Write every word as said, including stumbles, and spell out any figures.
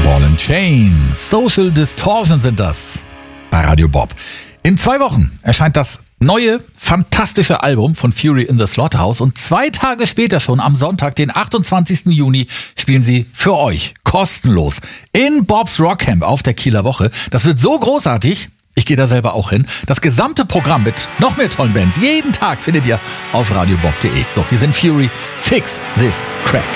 Ball and Chain, Social Distortion sind das bei Radio Bob. In zwei Wochen erscheint das neue, fantastische Album von Fury in the Slaughterhouse und zwei Tage später schon, am Sonntag, den achtundzwanzigsten Juni, spielen sie für euch kostenlos in Bobs Rockcamp auf der Kieler Woche. Das wird so großartig, ich gehe da selber auch hin. Das gesamte Programm mit noch mehr tollen Bands, jeden Tag findet ihr auf radiobob punkt de. So, hier sind Fury, Fix This Crack.